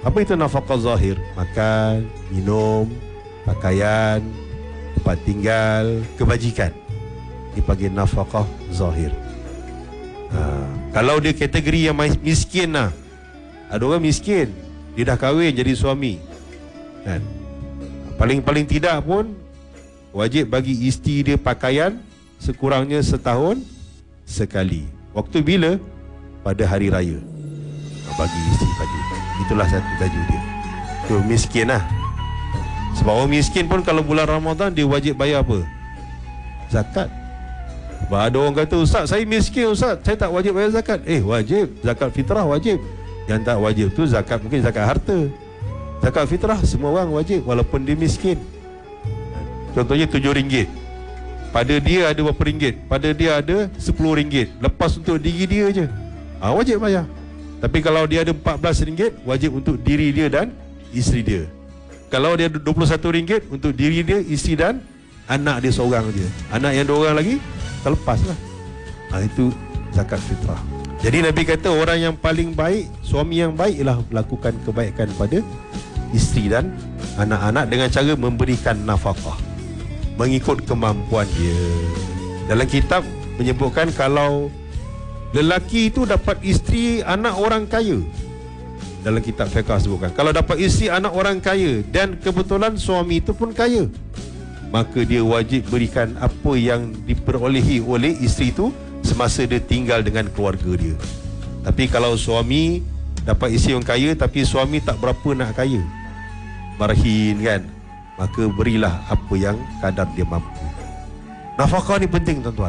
Apa itu nafkah zahir? Makan, minum, pakaian, tempat tinggal, kebajikan, dipanggil nafkah zahir. Kalau dia kategori yang miskin lah, ada orang miskin, dia dah kahwin jadi suami kan? Paling tidak pun wajib bagi isteri dia pakaian sekurangnya setahun sekali. Waktu bila? Pada hari raya bagi isteri baju. Itulah satu baju dia. Tu miskin lah. Sebab orang miskin pun kalau bulan Ramadan dia wajib bayar apa? Zakat. Sebab ada orang kata, Ustaz saya miskin Ustaz, saya tak wajib bayar zakat. Wajib. Zakat fitrah wajib. Yang tak wajib tu zakat, mungkin zakat harta. Zakat fitrah semua orang wajib walaupun dia miskin. Contohnya RM7. Pada dia ada berapa ringgit? Pada dia ada RM10. Lepas untuk diri dia je, wajib bayar. Tapi kalau dia ada RM14, wajib untuk diri dia dan isteri dia. Kalau dia ada RM21, untuk diri dia, isteri dan anak dia seorang je. Anak yang 2 orang lagi terlepas lah. Itu zakat fitrah. Jadi Nabi kata orang yang paling baik, suami yang baik ialah melakukan kebaikan pada isteri dan anak-anak dengan cara memberikan nafkah mengikut kemampuan dia. Dalam kitab menyebutkan kalau lelaki itu dapat isteri anak orang kaya, dalam kitab fiqh sebutkan, kalau dapat isteri anak orang kaya dan kebetulan suami itu pun kaya, maka dia wajib berikan apa yang diperolehi oleh isteri itu semasa dia tinggal dengan keluarga dia. Tapi kalau suami dapat isteri yang kaya tapi suami tak berapa nak kaya, marhin kan, maka berilah apa yang kadar dia mampu. Nafkah ni penting tuan-tuan.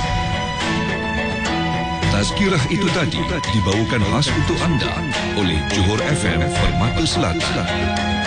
Tazkirah itu tadi dibawakan khas untuk anda oleh Johor FM Permata Selatan.